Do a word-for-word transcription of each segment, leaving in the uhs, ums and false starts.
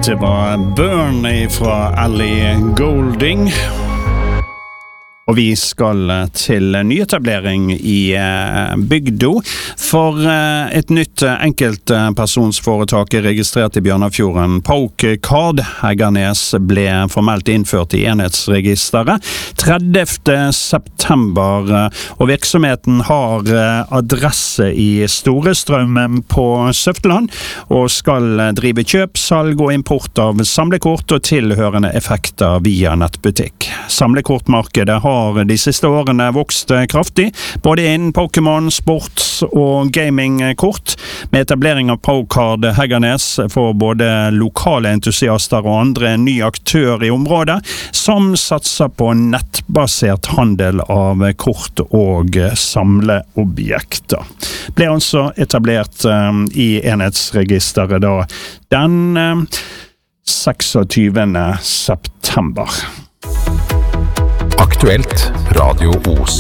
Det var Burn fra Ellie Goulding. Og vi skal til nyetablering i bygda, for et nytt enkeltpersonsforetak registrert i Bjørnafjorden, Paukard Heggernes, ble formelt innført i enhetsregisteret tredivte september, og virksomheten har adresse i Storestraumen på Søfteland, og skal drive kjøp, salg og import av samlekort og tilhørende effekter via nettbutikk. Samlekortmarkedet har har de siste årene vokst kraftig, både innen Pokémon, sports og gamingkort. Med etablering av Paukard Heggernes for både lokale entusiaster og andre en ny aktør i området, som satser på nettbasert handel av kort og samleobjekter. Ble altså etablert um, i enhetsregisteret da den um, seksogtyvende september. Aktuelt Radio Os.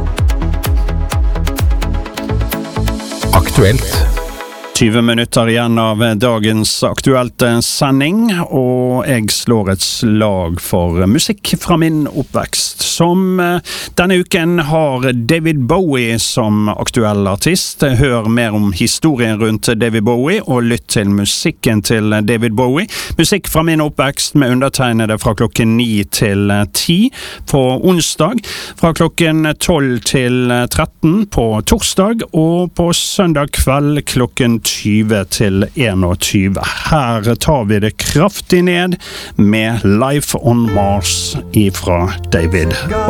Aktuelt. tyve minutter igjen av dagens aktuelt sending, og jeg slår et slag for musikk fra min oppvekst. Som denne uken har David Bowie som aktuell artist. Hør mer om historien rundt David Bowie, og lytt til musikken til David Bowie. Musikk fra min oppvekst med undertegnede fra klokken ni til ti på onsdag, fra klokken tolv til tretten på torsdag, og på søndag kveld klokken tyve til tjueen. Her tar vi det kraftig ned med Life on Mars ifra David